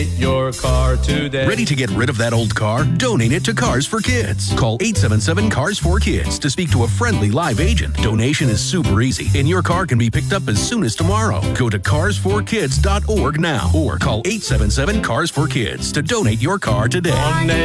Donate your car today. Ready to get rid of that old car? Donate it to Cars for Kids. Call 877-CARS-4-KIDS to speak to a friendly live agent. Donation is super easy, and your car can be picked up as soon as tomorrow. Go to carsforkids.org now or call 877-CARS-4-KIDS to donate your car today.